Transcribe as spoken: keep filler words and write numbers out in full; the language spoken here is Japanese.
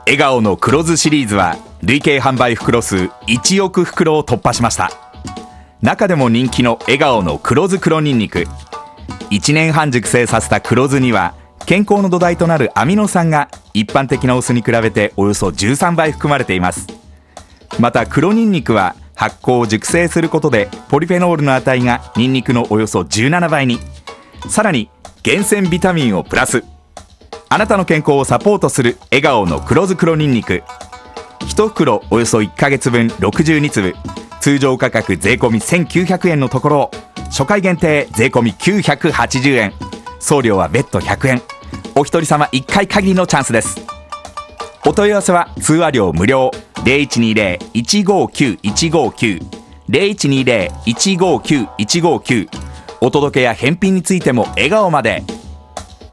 笑顔の黒酢シリーズは累計販売袋数いちおく袋を突破しました。中でも人気の笑顔の黒酢黒にんにく、いちねんはん熟成させた黒酢には健康の土台となるアミノ酸が一般的なお酢に比べておよそじゅうさんばい含まれています。また黒にんにくは発酵を熟成することでポリフェノールの値がニンニクのおよそじゅうななばいに、さらに厳選ビタミンをプラス。あなたの健康をサポートする笑顔の黒酢黒にんにく、いち袋およそいっかげつぶんろくじゅうにつぶ、通常価格税込みせんきゅうひゃくえんのところを初回限定税込みきゅうひゃくはちじゅうえん、送料は別途ひゃくえん、お一人様いっかい限りのチャンスです。お問い合わせは通話料無料 ゼロいちにゼロ いちごきゅう いちごきゅう ゼロいちにゼロ いちごきゅう いちごきゅう、お届けや返品についても笑顔まで。